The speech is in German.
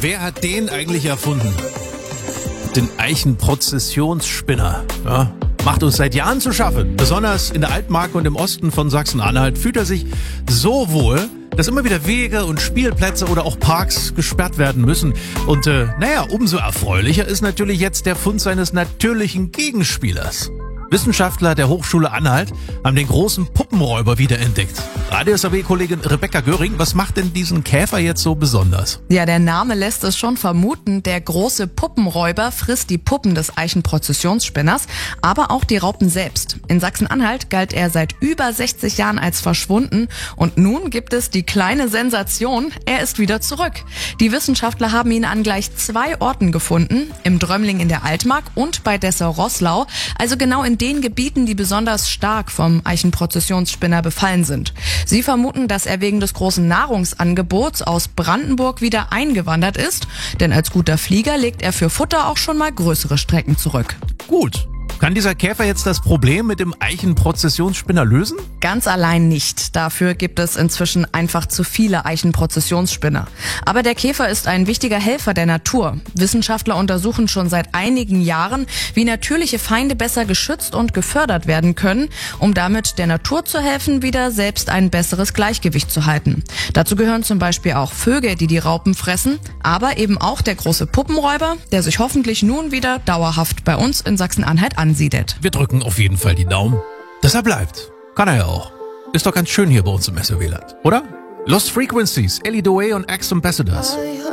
wer hat den eigentlich erfunden? Den Eichenprozessionsspinner. Ja, macht uns seit Jahren zu schaffen. Besonders in der Altmark und im Osten von Sachsen-Anhalt fühlt er sich so wohl, dass immer wieder Wege und Spielplätze oder auch Parks gesperrt werden müssen. Und umso erfreulicher ist natürlich jetzt der Fund seines natürlichen Gegenspielers. Wissenschaftler der Hochschule Anhalt haben den großen Puppenräuber wiederentdeckt. Radio-SAW-Kollegin Rebecca Göring, was macht denn diesen Käfer jetzt so besonders? Ja, der Name lässt es schon vermuten. Der große Puppenräuber frisst die Puppen des Eichenprozessionsspinners, aber auch die Raupen selbst. In Sachsen-Anhalt galt er seit über 60 Jahren als verschwunden und nun gibt es die kleine Sensation, er ist wieder zurück. Die Wissenschaftler haben ihn an gleich 2 Orten gefunden, im Drömling in der Altmark und bei Dessau-Roßlau, also genau in den Gebieten, die besonders stark vom Eichenprozessionsspinner befallen sind. Sie vermuten, dass er wegen des großen Nahrungsangebots aus Brandenburg wieder eingewandert ist, denn als guter Flieger legt er für Futter auch schon mal größere Strecken zurück. Gut. Kann dieser Käfer jetzt das Problem mit dem Eichenprozessionsspinner lösen? Ganz allein nicht. Dafür gibt es inzwischen einfach zu viele Eichenprozessionsspinner. Aber der Käfer ist ein wichtiger Helfer der Natur. Wissenschaftler untersuchen schon seit einigen Jahren, wie natürliche Feinde besser geschützt und gefördert werden können, um damit der Natur zu helfen, wieder selbst ein besseres Gleichgewicht zu halten. Dazu gehören zum Beispiel auch Vögel, die Raupen fressen, aber eben auch der große Puppenräuber, der sich hoffentlich nun wieder dauerhaft bei uns in Sachsen-Anhalt ansiedelt. Wir drücken auf jeden Fall die Daumen, dass er bleibt. Kann er ja auch. Ist doch ganz schön hier bei uns im SOW-Land, oder? Lost Frequencies, Ellie Doe und Ex Ambassadors.